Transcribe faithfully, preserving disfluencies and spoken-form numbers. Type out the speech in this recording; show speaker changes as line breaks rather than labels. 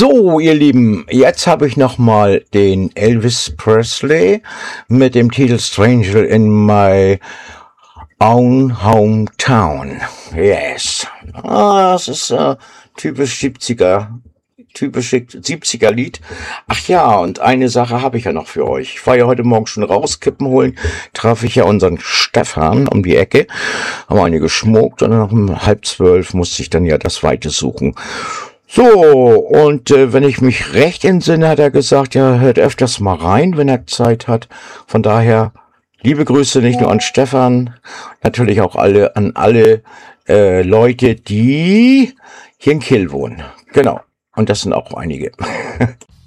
So, ihr Lieben, jetzt habe ich nochmal den Elvis Presley mit dem Titel Stranger in My Own Hometown. Yes. Ah, das ist äh, typisch siebziger, typisch siebziger Lied. Ach ja, und eine Sache habe ich ja noch für euch. Ich war ja heute Morgen schon raus, Kippen holen, traf ich ja unseren Stefan um die Ecke, haben eine geschmuckt und dann um halb zwölf musste ich dann ja das Weite suchen. So, und äh, wenn ich mich recht entsinne, hat er gesagt, ja, hört öfters mal rein, wenn er Zeit hat. Von daher, liebe Grüße nicht nur an Stefan, natürlich auch alle an alle äh, Leute, die hier in Kiel wohnen. Genau, und das sind auch einige.